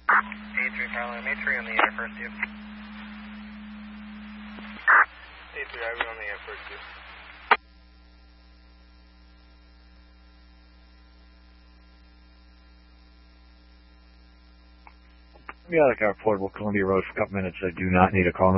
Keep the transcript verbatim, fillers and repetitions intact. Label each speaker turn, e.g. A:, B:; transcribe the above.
A: A three, Carolina, A three on the air first tube. A three, I was on the air first tube.
B: Let me out of our portable Columbia Road for a couple minutes. I do not need a call.